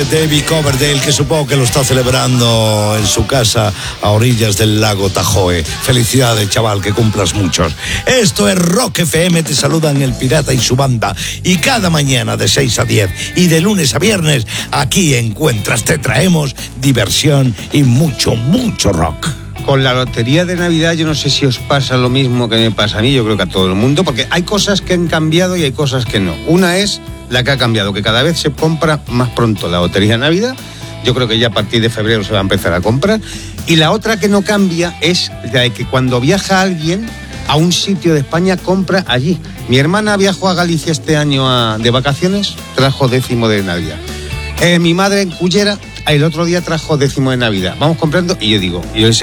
David Coverdale, que supongo que lo está celebrando en su casa a orillas del lago Tahoe. Felicidades, chaval, que cumplas muchos. Esto es Rock FM, te saludan el Pirata y su banda. Y cada mañana de 6 a 10 y de lunes a viernes, aquí encuentras, te traemos diversión y mucho, mucho rock. Con la lotería de Navidad yo no sé si os pasa lo mismo que me pasa a mí, yo creo que a todo el mundo, porque hay cosas que han cambiado y hay cosas que no. Una es la que ha cambiado, que cada vez se compra más pronto la lotería de Navidad. Yo creo que ya a partir de febrero se va a empezar a comprar. Y la otra que no cambia es la de que cuando viaja alguien a un sitio de España, compra allí. Mi hermana viajó a Galicia este año de vacaciones, trajo 10º de Navidad. Mi madre en Cullera el otro día trajo 10º de Navidad. Vamos comprando y yo digo,